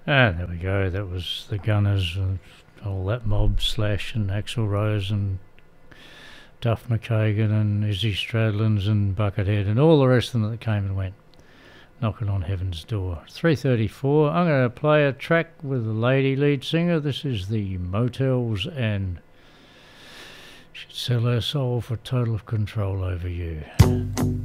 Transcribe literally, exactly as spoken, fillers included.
Ah, there we go. That was the Gunners and all that mob, Slash and Axl Rose and Duff McKagan and Izzy Stradlins and Buckethead and all the rest of them that came and went, knocking on heaven's door. three thirty-four. I'm going to play a track with a lady lead singer. This is the Motels and She'd Sell Her Soul for Total Control Over You.